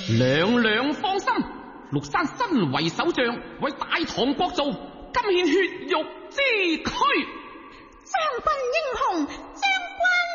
娘娘放心，陸山身為首將，為大唐國祚，今獻血肉之軀。